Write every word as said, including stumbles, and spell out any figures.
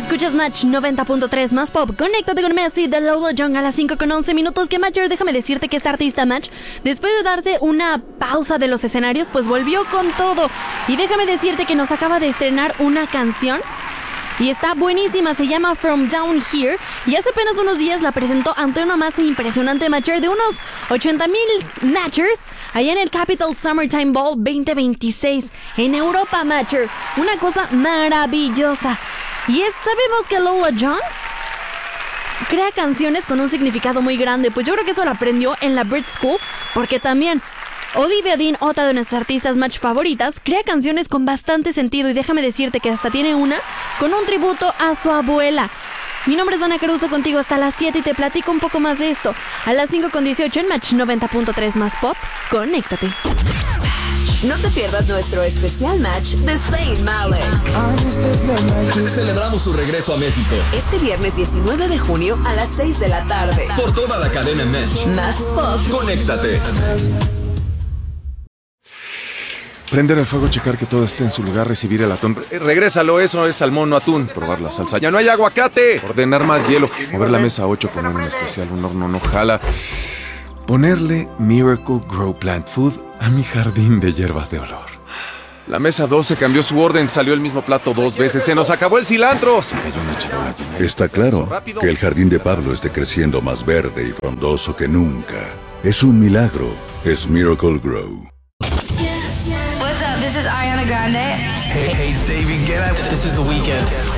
Escuchas Match noventa punto tres más pop. Conéctate con Messi de Lola Young a las cinco con once minutos. Que Matcher, déjame decirte que esta artista Match, después de darse una pausa de los escenarios, pues volvió con todo. Y déjame decirte que nos acaba de estrenar una canción y está buenísima, se llama From Down Here. Y hace apenas unos días la presentó ante una masa impresionante Matcher de unos ochenta mil Matchers allá en el Capital Summertime Ball veinte veintiséis en Europa, Matcher. Una cosa maravillosa. Y es, sabemos que Lola Young crea canciones con un significado muy grande. Pues yo creo que eso lo aprendió en la Brit School, porque también Olivia Dean, otra de nuestras artistas Match favoritas, crea canciones con bastante sentido. Y déjame decirte que hasta tiene una con un tributo a su abuela. Mi nombre es Ana Caruso, contigo hasta las siete y te platico un poco más de esto. A las cinco con dieciocho en Match noventa punto tres más pop, conéctate. No te pierdas nuestro especial match de Zayn Malik. Celebramos su regreso a México Este viernes diecinueve de junio a las seis de la tarde. por toda la cadena Match. Más pop. Conéctate. Prender el fuego, checar que todo esté en su lugar, recibir el atún. Eh, Regrésalo, eso es salmón, no atún. Probar la salsa. ¡Ya no hay aguacate! Ordenar más hielo. Mover la mesa ocho, poner un especial, un horno no jala. Ponerle Miracle Grow Plant Food a mi jardín de hierbas de olor. La mesa doce cambió su orden, salió el mismo plato dos veces. ¡Se nos acabó el cilantro! Se cayó una charola llena de- Está claro que el jardín de Pablo esté creciendo más verde y frondoso que nunca. Es un milagro. Es Miracle Grow. What's up? This is Ariana Grande. Hey, hey, it's David Guetta. This is The Weeknd.